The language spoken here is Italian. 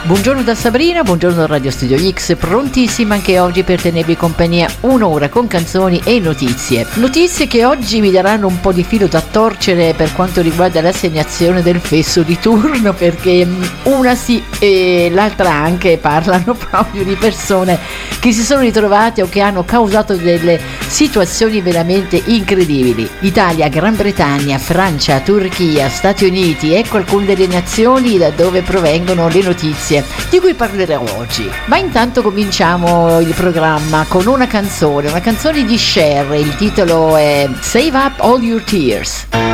Buongiorno da Sabrina, buongiorno da Radio Studio X, prontissima anche oggi per tenervi compagnia un'ora con canzoni e notizie. Notizie che oggi vi daranno un po' di filo da torcere per quanto riguarda l'assegnazione del fesso di turno, perché una sì e l'altra anche parlano proprio di persone che si sono ritrovate o che hanno causato delle situazioni veramente incredibili. Italia, Gran Bretagna, Francia, Turchia, Stati Uniti, ecco alcune delle nazioni da dove provengono le notizie di cui parlerò oggi. Ma intanto cominciamo il programma con una canzone di Cher. Il titolo è Save Up All Your Tears.